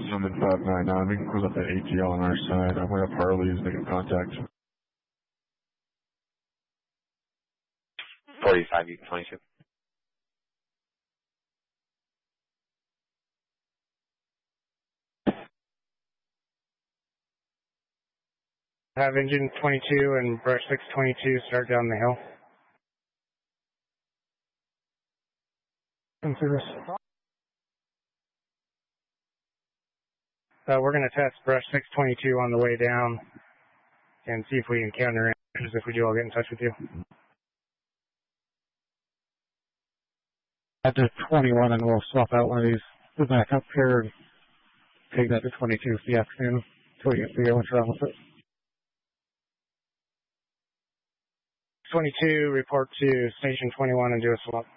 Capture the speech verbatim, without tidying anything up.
Summit five nine nine. We can close up that A T L on our side. I'm going to have Harley's making contact. forty-five, you twenty-two. Have engine twenty-two and brush six twenty-two start down the hill. Service. Uh, we're going to test brush six twenty-two on the way down and see if we encounter engines. If we do, I'll get in touch with you. At the twenty-one, and we'll swap out one of these the back up here and take that to twenty-two for the afternoon until we get figure out what's wrong with it. twenty-two, report to station twenty-one and do a swap.